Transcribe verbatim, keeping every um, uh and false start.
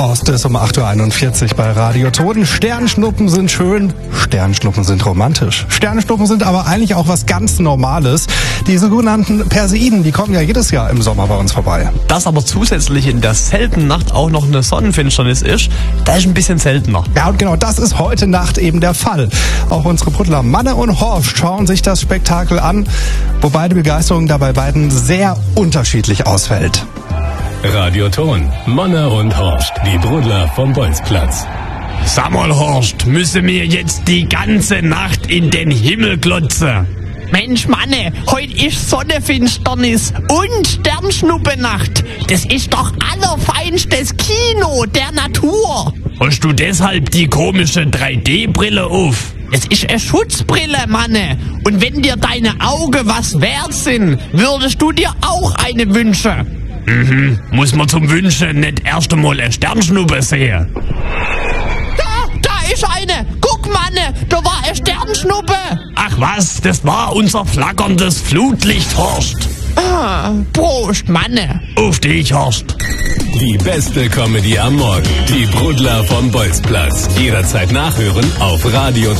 Horst ist um acht Uhr einundvierzig bei Radio Ton. Sternschnuppen sind schön, Sternschnuppen sind romantisch. Sternschnuppen sind aber eigentlich auch was ganz Normales. Die sogenannten Perseiden, die kommen ja jedes Jahr im Sommer bei uns vorbei. Dass aber zusätzlich in derselben Nacht auch noch eine Sonnenfinsternis ist, das ist ein bisschen seltener. Ja, und genau das ist heute Nacht eben der Fall. Auch unsere Brudler Manne und Horst schauen sich das Spektakel an, wobei die Begeisterung da bei beiden sehr unterschiedlich ausfällt. Radio Ton, Manne und Horst, die Brudler vom Bolzplatz. Sag mal, Horst, müssen wir jetzt die ganze Nacht in den Himmel glotzen? Mensch, Manne, heute ist Sonnenfinsternis und Sternschnuppenacht. Das ist doch allerfeinstes Kino der Natur. Hast du deshalb die komische drei D Brille auf? Es ist eine Schutzbrille, Manne. Und wenn dir deine Augen was wert sind, würdest du dir auch eine wünschen. Mhm, muss man zum Wünschen nicht erst einmal eine Sternschnuppe sehen? Da, da ist eine. Guck, Manne, da war eine Sternschnuppe. Ach was, das war unser flackerndes Flutlicht, Horst. Ah, Prost, Manne. Auf dich, Horst. Die beste Comedy am Morgen. Die Brudler vom Bolzplatz. Jederzeit nachhören auf Radio